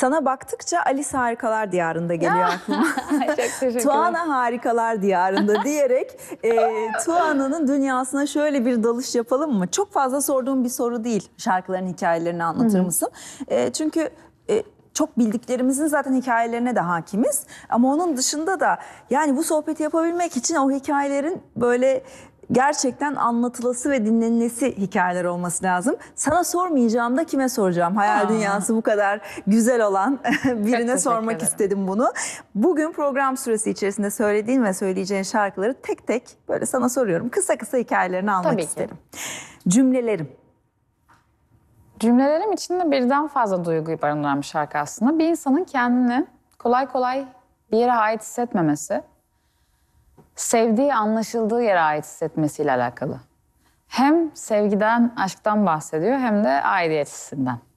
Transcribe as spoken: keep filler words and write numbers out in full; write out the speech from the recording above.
Sana baktıkça Alice Harikalar Diyarı'nda geliyor aklıma. Çok teşekkürler. Tuana Harikalar Diyarı'nda diyerek e, Tuana'nın dünyasına şöyle bir dalış yapalım mı? Çok fazla sorduğum bir soru değil. Şarkıların hikayelerini anlatır Hı hı. mısın? E, çünkü e, çok bildiklerimizin zaten hikayelerine de hakimiz. Ama onun dışında da yani bu sohbeti yapabilmek için o hikayelerin böyle gerçekten anlatılası ve dinlenilesi hikayeler olması lazım. Sana sormayacağım da kime soracağım? Hayal Aa. dünyası bu kadar güzel olan birine teşekkür sormak ederim. istedim bunu. Bugün program süresi içerisinde söylediğin ve söyleyeceğin şarkıları tek tek böyle sana soruyorum. Kısa kısa hikayelerini almak Tabii ki. isterim. Cümlelerim. Cümlelerim içinde birden fazla duyguyu barındıran bir şarkı aslında. Bir insanın kendini kolay kolay bir yere ait hissetmemesi, sevdiği, anlaşıldığı yere ait hissetmesiyle alakalı. Hem sevgiden, aşktan bahsediyor hem de aidiyet hissinden.